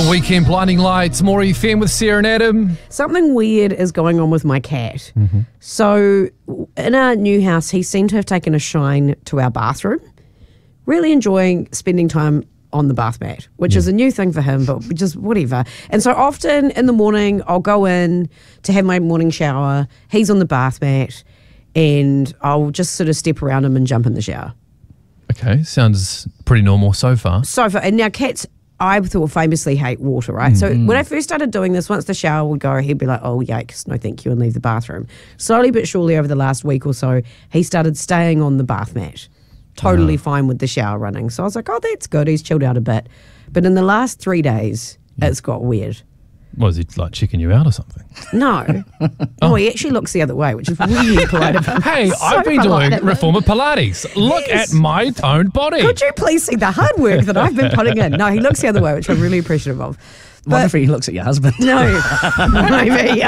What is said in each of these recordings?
on Weekend Blinding Lights. More FM with Sarah and Adam. Something weird is going on with my cat. Mm-hmm. So in our new house, he seemed to have taken a shine to our bathroom. Really enjoying spending time on the bath mat, which is a new thing for him, but just whatever. And so often in the morning, I'll go in to have my morning shower. He's on the bath mat and I'll just sort of step around him and jump in the shower. Okay, sounds pretty normal so far. And now cats, I thought, famously hate water, right? So when I first started doing this, once the shower would go, he'd be like, oh, yikes, no thank you, and leave the bathroom. Slowly but surely over the last week or so, he started staying on the bath mat. Totally fine with the shower running. So I was like, oh, that's good. He's chilled out a bit. But in the last 3 days, it's got weird. Was he like checking you out or something? No. Oh, he actually looks the other way, which is really polite of him. Hey, So I've been doing polite. Reformer Pilates. Look Yes. at my toned body. Could you please see the hard work that I've been putting in? No, he looks the other way, which I'm really appreciative of. Wonder if he looks at your husband. No, maybe.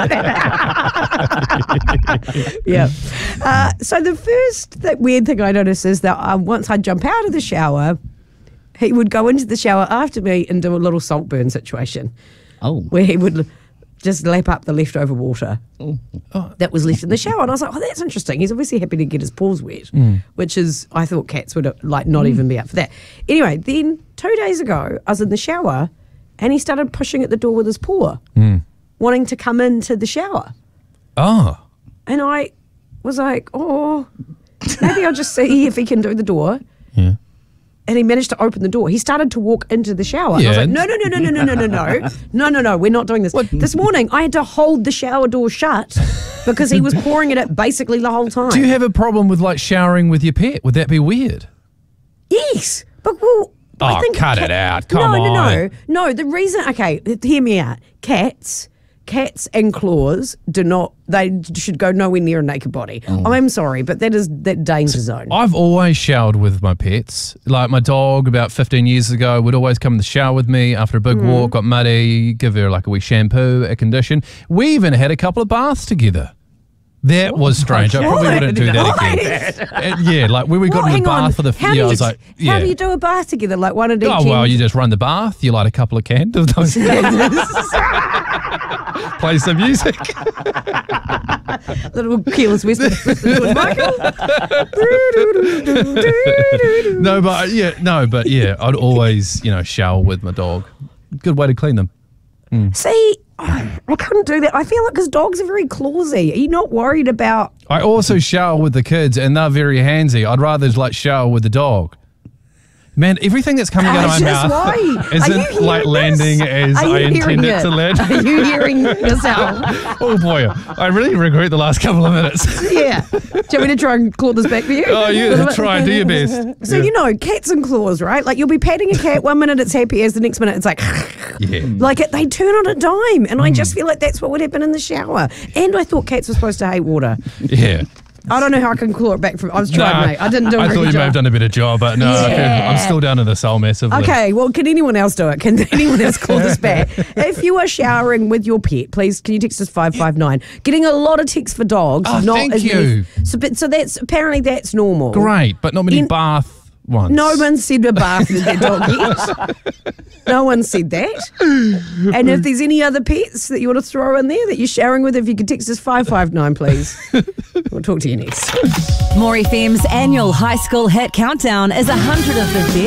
Yeah. So the first weird thing I noticed is that once I'd jump out of the shower, he would go into the shower after me and do a little salt burn situation. Oh. Where he would just lap up the leftover water that was left in the shower. And I was like, oh, that's interesting. He's obviously happy to get his paws wet, which is, I thought cats would not even be up for that. Anyway, then 2 days ago, I was in the shower and he started pushing at the door with his paw, wanting to come into the shower. Oh. And I was like, oh, maybe I'll just see if he can do the door. Yeah. And he managed to open the door. He started to walk into the shower. And I was Yeah. like, no, we're not doing this. This morning, I had to hold the shower door shut because he was pouring it at basically the whole time. Do you have a problem with like showering with your pet? Would that be weird? Yes. But I Oh, think cut it out. Come on. No, the reason, okay, hear me out. Cats and claws they should go nowhere near a naked body. I'm sorry, but that is that danger zone. I've always showered with my pets. Like my dog about 15 years ago would always come in the shower with me after a big walk, got muddy, give her like a wee shampoo, a condition. We even had a couple of baths together. That was strange. I probably wouldn't do that again. Yeah, like when we got in the hang on. bath for the How I was like, yeah. How do you do a bath together? Like one at each Oh, well, end? you just run the bath, you light a couple of candles, play some music. Little Careless Whisper with Michael. But yeah, I'd always, shower with my dog. Good way to clean them. See, I couldn't do that. I feel like because dogs are very clawsy. Are you not worried about... I also shower with the kids and they're very handsy. I'd rather like shower with the dog. Man, everything that's coming out of my Just mouth why? isn't like landing as I intend it to land. Are you hearing yourself? Oh boy, I really regret the last couple of minutes. Yeah. Do you want me to try and claw this back for you? Oh, yeah, try and do your best. So, cats and claws, right? Like you'll be patting a cat, 1 minute it's happy as the next minute it's like... Yeah. Like they turn on a dime. And I just feel like that's what would happen in the shower. And I thought cats were supposed to hate water. Yeah. I don't know how I can claw it back from... I was trying, mate. I didn't do a I very thought good you may have job. done a better job, but no, Yeah. I'm still down in the soul massively. Okay, well, can anyone else do it? Can anyone else call this back? If you are showering with your pet, please, can you text us 559? Getting a lot of texts for dogs. Oh, not thank as you. Many, so apparently that's normal. Great, but not many bath ones. No one said a bath with their dog yet. No one said that. And if there's any other pets that you want to throw in there that you're showering with, if you could text us 559, please. We'll talk to you next. More FM's annual high school hit countdown is 100 of the best.